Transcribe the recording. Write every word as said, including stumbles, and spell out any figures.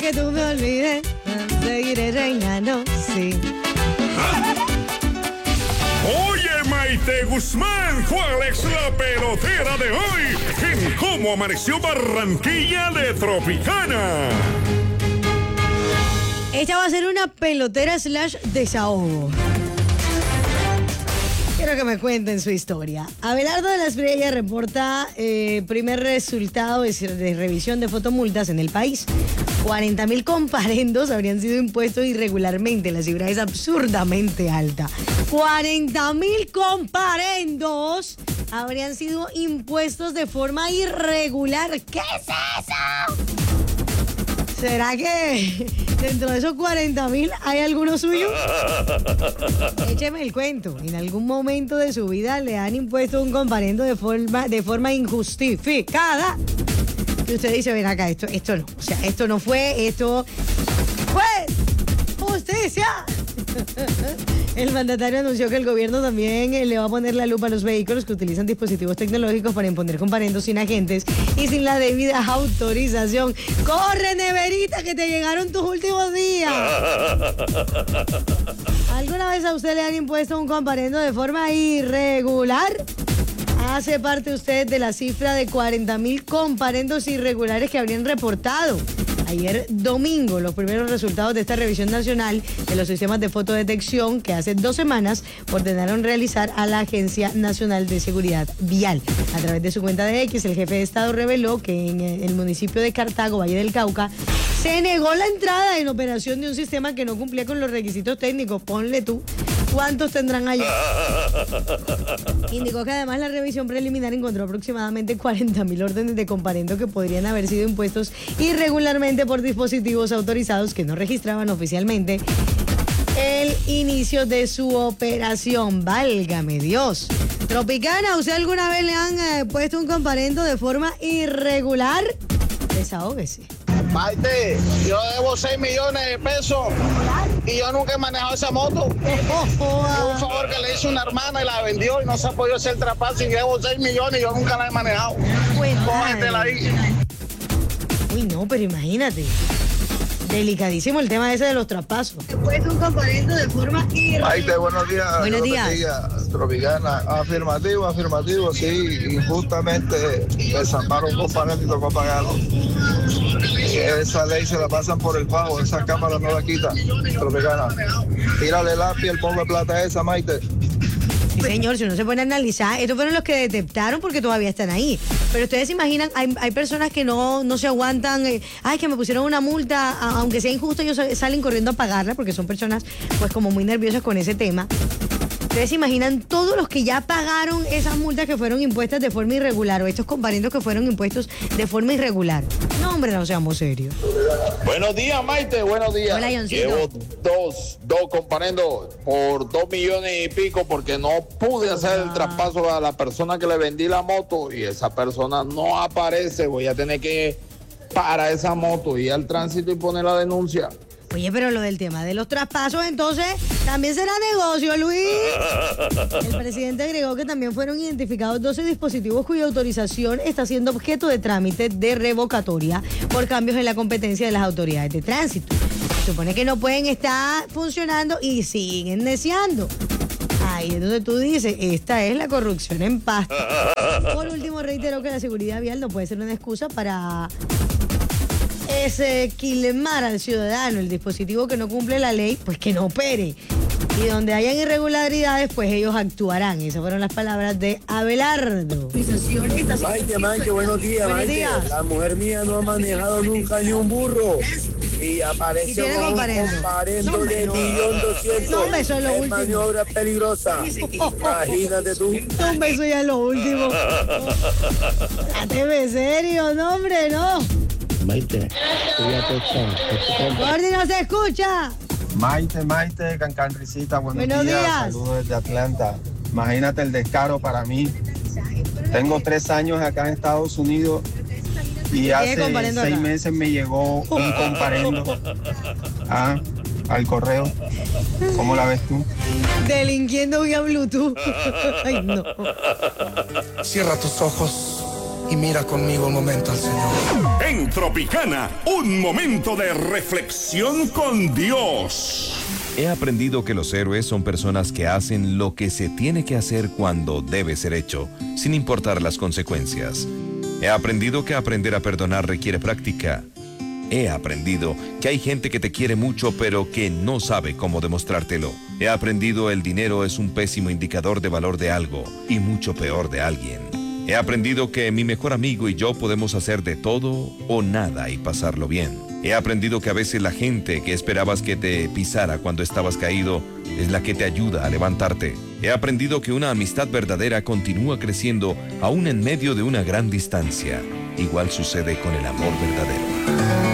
que tú me olvides, seguiré reinando, sí. Oye, Maite Guzmán, ¿cuál es la pelotera de hoy? En cómo amaneció Barranquilla de Tropicana. Esta va a ser una pelotera slash desahogo. Quiero que me cuenten su historia. Abelardo de la Espriella reporta eh, primer resultado de, de revisión de fotomultas en el país. cuarenta mil comparendos habrían sido impuestos irregularmente. La cifra es absurdamente alta. cuarenta mil comparendos habrían sido impuestos de forma irregular. ¿Qué es eso? ¿Será que dentro de esos cuarenta mil hay alguno suyo? Écheme el cuento. En algún momento de su vida le han impuesto un comparendo de forma, de forma injustificada. Y usted dice, ven acá, esto, esto no. O sea, esto no fue, esto fue justicia. El mandatario anunció que el gobierno también le va a poner la lupa a los vehículos que utilizan dispositivos tecnológicos para imponer comparendos sin agentes y sin la debida autorización. ¡Corre, neverita, que te llegaron tus últimos días! ¿Alguna vez a usted le han impuesto un comparendo de forma irregular? ¿Hace parte usted de la cifra de cuarenta mil comparendos irregulares que habrían reportado ayer domingo los primeros resultados de esta revisión nacional de los sistemas de fotodetección que hace dos semanas ordenaron realizar a la Agencia Nacional de Seguridad Vial? A través de su cuenta de X, el jefe de Estado reveló que en el municipio de Cartago, Valle del Cauca, se negó la entrada en operación de un sistema que no cumplía con los requisitos técnicos. Ponle tú. ¿Cuántos tendrán allá? Indicó que además la revisión preliminar encontró aproximadamente cuarenta mil órdenes de comparendo que podrían haber sido impuestos irregularmente por dispositivos autorizados que no registraban oficialmente el inicio de su operación. Válgame Dios. Tropicana, ¿usted alguna vez le han eh, puesto un comparendo de forma irregular? Desahógese. Maite, yo debo seis millones de pesos y yo nunca he manejado esa moto. Fue un favor que le hice a una hermana y la vendió y no se ha podido hacer el traspaso y debo seis millones y yo nunca la he manejado. Cógetela ahí. Uy, no, pero imagínate. Delicadísimo el tema ese de los traspasos. Después un comparendo de forma irregular. Maite, buenos días. Buenos días. días. Tropicana, afirmativo, afirmativo, sí. Injustamente desamparon un comparendo y tocó pagarlo. Esa ley se la pasan por el fajo, esa cámara no la quitan. Tropicana, tírale la piel, ponle plata a esa, Maite. Sí, señor, si uno se pone a analizar, estos fueron los que detectaron porque todavía están ahí. Pero ustedes se imaginan, hay, hay personas que no, no se aguantan, eh, ay, que me pusieron una multa, a, aunque sea injusto, ellos salen corriendo a pagarla porque son personas, pues, como muy nerviosas con ese tema. Ustedes se imaginan todos los que ya pagaron esas multas que fueron impuestas de forma irregular o estos comparendos que fueron impuestos de forma irregular. No, hombre, no seamos serios. Buenos días, Maite, buenos días. Hola, Johncito. Llevo dos, dos comparendos por dos millones y pico porque no pude hacer el traspaso a la persona que le vendí la moto y esa persona no aparece. Voy a tener que parar esa moto, ir al tránsito y poner la denuncia. Oye, pero lo del tema de los traspasos, entonces, también será negocio, Luis. El presidente agregó que también fueron identificados doce dispositivos cuya autorización está siendo objeto de trámite de revocatoria por cambios en la competencia de las autoridades de tránsito. Se supone que no pueden estar funcionando y siguen neciando. Ahí entonces tú dices, esta es la corrupción en pasta. Por último, reitero que la seguridad vial no puede ser una excusa para es eh, quilmar al ciudadano. El dispositivo que no cumple la ley, pues que no opere. Y donde hayan irregularidades, pues ellos actuarán. Esas fueron las palabras de Abelardo. Maite, Maite, buenos días, Buenos Maite. días. La mujer mía no ha manejado nunca ni un burro. Y aparece ¿Y tiene con un comparendo? comparendo No, de no. millón doscientos. No, hombre, eso es lo Es último. maniobra peligrosa. Imagínate tú. Un beso ya es lo último. Date serio, no, hombre, no. Maite, cuídate, chao. Gordy, no se escucha. Maite, Maite, Cancanricita, buenos, Buenos días. días. Saludos desde Atlanta. Imagínate el descaro para mí. Tengo tres años acá en Estados Unidos y hace comparendo seis acá? meses me llegó un comparendo ah, al correo. ¿Cómo la ves tú? Delinquiendo vía Bluetooth. Ay, no. Cierra tus ojos y mira conmigo un momento al Señor. En Tropicana, un momento de reflexión con Dios. He aprendido que los héroes son personas que hacen lo que se tiene que hacer cuando debe ser hecho, sin importar las consecuencias. He aprendido que aprender a perdonar requiere práctica. He aprendido que hay gente que te quiere mucho pero que no sabe cómo demostrártelo. He aprendido el dinero es un pésimo indicador de valor de algo y mucho peor de alguien. He aprendido que mi mejor amigo y yo podemos hacer de todo o nada y pasarlo bien. He aprendido que a veces la gente que esperabas que te pisara cuando estabas caído es la que te ayuda a levantarte. He aprendido que una amistad verdadera continúa creciendo aún en medio de una gran distancia. Igual sucede con el amor verdadero.